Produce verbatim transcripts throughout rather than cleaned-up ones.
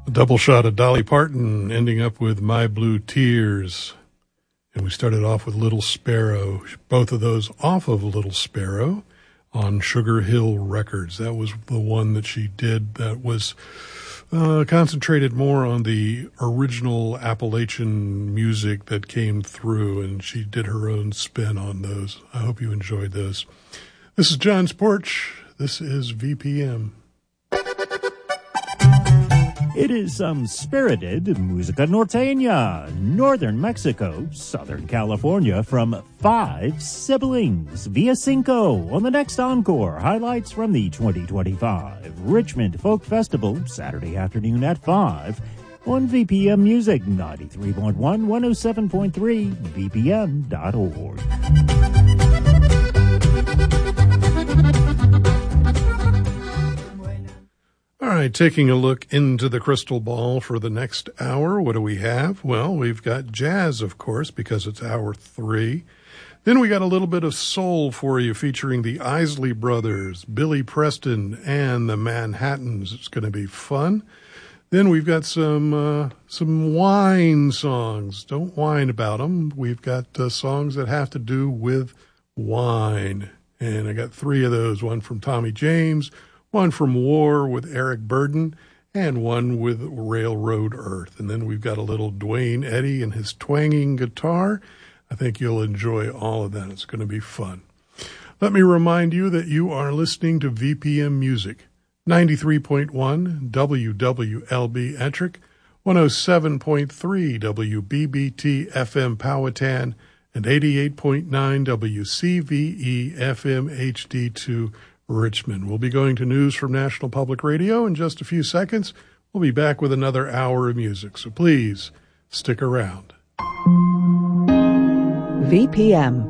A double shot of Dolly Parton, ending up with My Blue Tears. And we started off with Little Sparrow, both of those off of Little Sparrow on Sugar Hill Records. That was the one that she did that was uh, concentrated more on the original Appalachian music that came through, and she did her own spin on those. I hope you enjoyed those. This is John's Porch. This is V P M. It is some spirited música norteña, northern Mexico, southern California, from Five Siblings via Cinco on the next Encore. Highlights from the twenty twenty-five Richmond Folk Festival, Saturday afternoon at five on V P M Music, ninety-three point one, one oh seven point three, V P M dot org. All right, taking a look into the crystal ball for the next hour. What do we have? Well, we've got jazz, of course, because it's hour three. Then we got a little bit of soul for you featuring the Isley Brothers, Billy Preston, and the Manhattans. It's going to be fun. Then we've got some uh, some wine songs. Don't whine about them. We've got uh, songs that have to do with wine. And I got three of those, one from Tommy James, one from War with Eric Burden, and one with Railroad Earth. And then we've got a little Dwayne Eddy and his twanging guitar. I think you'll enjoy all of that. It's going to be fun. Let me remind you that you are listening to V P M Music, ninety-three point one W W L B Ettrick, one oh seven point three W B B T F M Powhatan, and eighty-eight point nine W C V E F M H D two Richmond. We'll be going to news from National Public Radio in just a few seconds. We'll be back with another hour of music, so please stick around. V P M.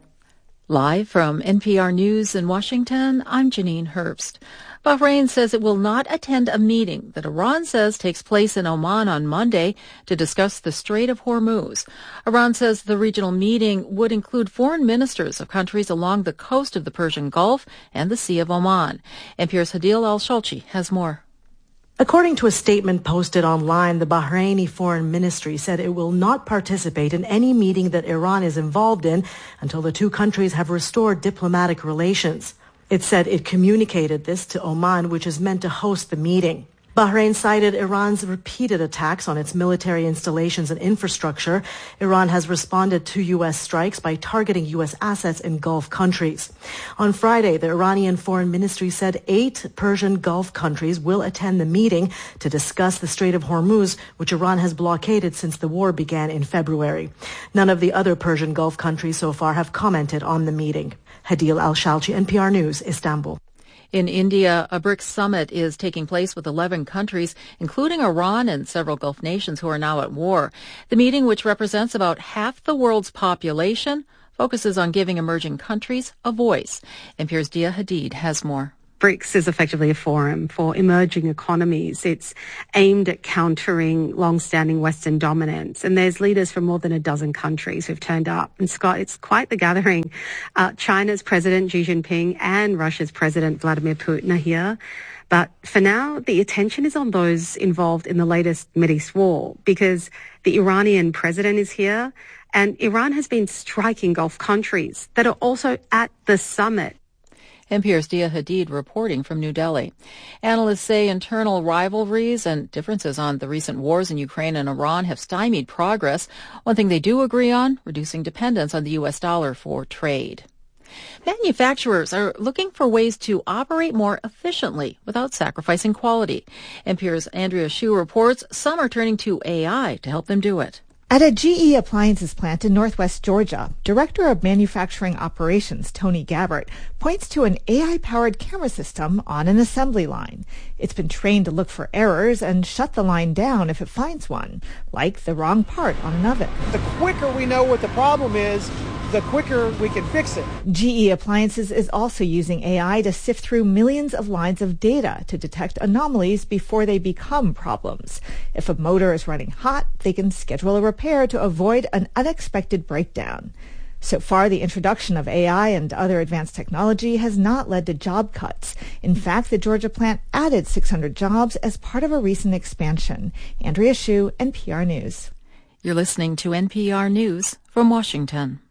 Live from N P R News in Washington, I'm Janine Herbst. Bahrain says it will not attend a meeting that Iran says takes place in Oman on Monday to discuss the Strait of Hormuz. Iran says the regional meeting would include foreign ministers of countries along the coast of the Persian Gulf and the Sea of Oman. N P R's Hadil Al-Shalchi has more. According to a statement posted online, the Bahraini Foreign Ministry said it will not participate in any meeting that Iran is involved in until the two countries have restored diplomatic relations. It said it communicated this to Oman, which is meant to host the meeting. Bahrain cited Iran's repeated attacks on its military installations and infrastructure. Iran has responded to U S strikes by targeting U S assets in Gulf countries. On Friday, the Iranian Foreign Ministry said eight Persian Gulf countries will attend the meeting to discuss the Strait of Hormuz, which Iran has blockaded since the war began in February. None of the other Persian Gulf countries so far have commented on the meeting. Hadil Al-Shalchi, N P R News, Istanbul. In India, a BRICS summit is taking place with eleven countries, including Iran and several Gulf nations who are now at war. The meeting, which represents about half the world's population, focuses on giving emerging countries a voice. N P R's Dia Hadid has more. BRICS is effectively a forum for emerging economies. It's aimed at countering long-standing Western dominance. And there's leaders from more than a dozen countries who've turned up. And Scott, it's quite the gathering. Uh, China's President Xi Jinping and Russia's President Vladimir Putin are here. But for now, the attention is on those involved in the latest Mideast war, because the Iranian president is here, and Iran has been striking Gulf countries that are also at the summit. N P R's Dia Hadid reporting from New Delhi. Analysts say internal rivalries and differences on the recent wars in Ukraine and Iran have stymied progress. One thing they do agree on, reducing dependence on the U S dollar for trade. Manufacturers are looking for ways to operate more efficiently without sacrificing quality. N P R's Andrea Hsu reports some are turning to A I to help them do it. At a G E appliances plant in northwest Georgia, Director of Manufacturing Operations Tony Gabbert points to an A I-powered camera system on an assembly line. It's been trained to look for errors and shut the line down if it finds one, like the wrong part on an oven. The quicker we know what the problem is, the quicker we can fix it. G E Appliances is also using A I to sift through millions of lines of data to detect anomalies before they become problems. If a motor is running hot, they can schedule a repair to avoid an unexpected breakdown. So far, the introduction of A I and other advanced technology has not led to job cuts. In fact, the Georgia plant added six hundred jobs as part of a recent expansion. Andrea Hsu, N P R News. You're listening to N P R News from Washington.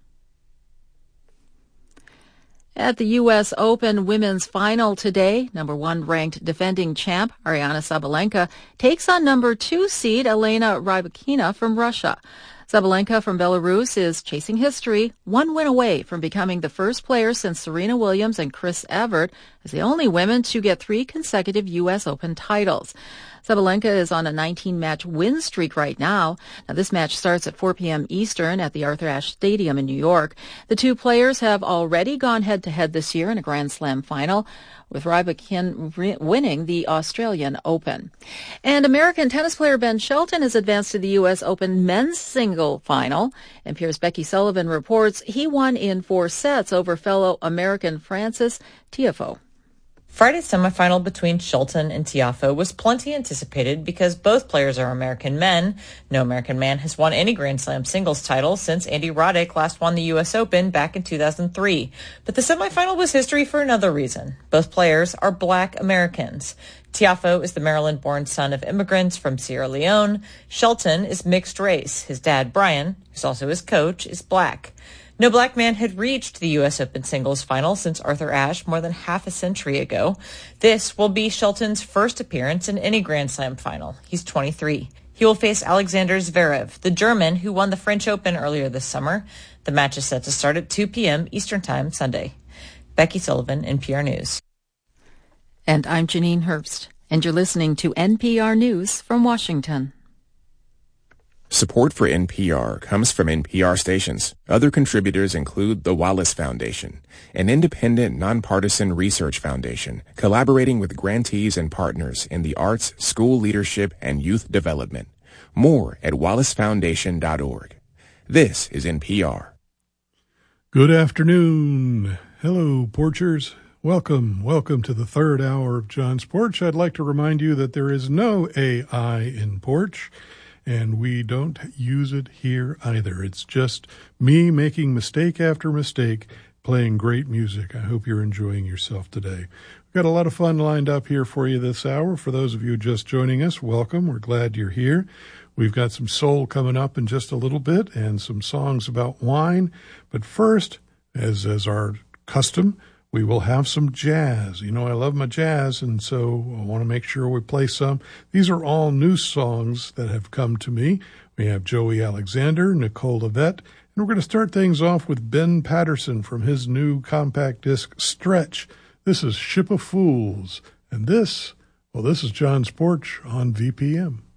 At the U S Open women's final today, number one ranked defending champ Aryna Sabalenka takes on number two seed Elena Rybakina from Russia. Sabalenka from Belarus is chasing history, one win away from becoming the first player since Serena Williams and Chris Evert as the only women to get three consecutive U S Open titles. Sabalenka is on a nineteen-match win streak right now. Now, this match starts at four p.m. Eastern at the Arthur Ashe Stadium in New York. The two players have already gone head-to-head this year in a Grand Slam final, with Rybakina winning the Australian Open. And American tennis player Ben Shelton has advanced to the U S Open men's single final. N P R's Becky Sullivan reports he won in four sets over fellow American Francis Tiafoe. Friday's semifinal between Shelton and Tiafoe was plenty anticipated because both players are American men. No American man has won any Grand Slam singles title since Andy Roddick last won the U S Open back in two thousand three. But the semifinal was history for another reason. Both players are Black Americans. Tiafoe is the Maryland-born son of immigrants from Sierra Leone. Shelton is mixed race. His dad, Brian, who's also his coach, is Black. No Black man had reached the U S Open singles final since Arthur Ashe more than half a century ago. This will be Shelton's first appearance in any Grand Slam final. He's twenty-three. He will face Alexander Zverev, the German who won the French Open earlier this summer. The match is set to start at two p.m. Eastern Time Sunday. Becky Sullivan, N P R News. And I'm Janine Herbst, and you're listening to N P R News from Washington. Support for N P R comes from N P R stations. Other contributors include the Wallace Foundation, an independent, nonpartisan research foundation collaborating with grantees and partners in the arts, school leadership, and youth development. More at wallace foundation dot org. This is N P R. Good afternoon. Hello, Porchers. Welcome, welcome to the third hour of John's Porch. I'd like to remind you that there is no A I in Porch, and we don't use it here either. It's just me making mistake after mistake, playing great music. I hope you're enjoying yourself today. We've got a lot of fun lined up here for you this hour. For those of you just joining us, welcome. We're glad you're here. We've got some soul coming up in just a little bit and some songs about wine. But first, as as our custom, we will have some jazz. You know, I love my jazz, and so I want to make sure we play some. These are all new songs that have come to me. We have Joey Alexander, Nicole Yvette, and we're going to start things off with Ben Patterson from his new compact disc, Stretch. This is Ship of Fools, and this, well, this is John's Porch on V P M.